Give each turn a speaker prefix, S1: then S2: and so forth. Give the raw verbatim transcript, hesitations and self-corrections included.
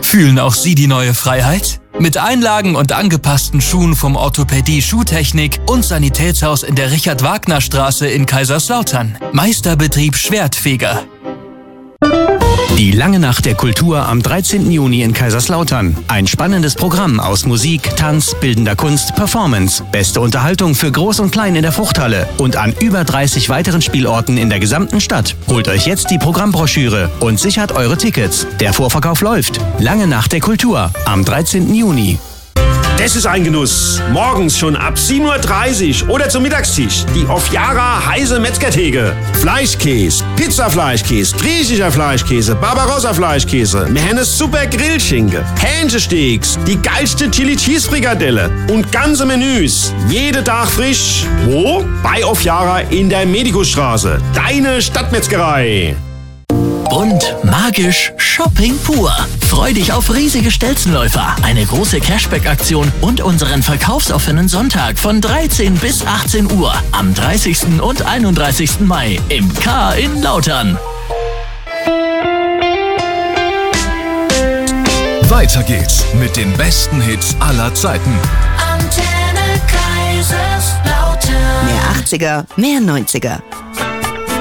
S1: Fühlen auch Sie die neue Freiheit? Mit Einlagen und angepassten Schuhen vom Orthopädie Schuhtechnik und Sanitätshaus in der Richard-Wagner-Straße in Kaiserslautern. Meisterbetrieb Schwertfeger.
S2: Die lange Nacht der Kultur am dreizehnten Juni in Kaiserslautern. Ein spannendes Programm aus Musik, Tanz, bildender Kunst, Performance, beste Unterhaltung für Groß und Klein in der Fruchthalle und an über dreißig weiteren Spielorten in der gesamten Stadt. Holt euch jetzt die Programmbroschüre und sichert eure Tickets. Der Vorverkauf läuft. Lange Nacht der Kultur am dreizehnten Juni.
S3: Das ist ein Genuss. Morgens schon ab sieben Uhr dreißig oder zum Mittagstisch. Die Ofjara heiße Metzgertheke. Fleischkäse, Pizzafleischkäse, griechischer Fleischkäse, Barbarossa-Fleischkäse. Wir haben eine super Grillschinke, Hähnchensteaks, die geilste Chili-Cheese-Frikadelle und ganze Menüs. Jeden Tag frisch. Wo? Bei Ofjara in der Medikusstraße. Deine Stadtmetzgerei.
S4: Bunt, magisch, Shopping pur. Freu dich auf riesige Stelzenläufer, eine große Cashback-Aktion und unseren verkaufsoffenen Sonntag von dreizehn bis achtzehn Uhr am dreißigsten und einunddreißigsten Mai im K in Lautern.
S5: Weiter geht's mit den besten Hits aller Zeiten.
S6: Antenne Kaiserslautern. Mehr achtziger, mehr neunziger.